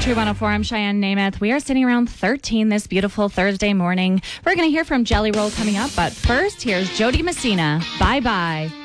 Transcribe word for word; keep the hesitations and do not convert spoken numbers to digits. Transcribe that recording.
Country one oh four, I'm Cheyenne Namath. We are sitting around thirteen this beautiful Thursday morning. We're going to hear from Jelly Roll coming up, but first, here's Jody Messina. Bye-bye.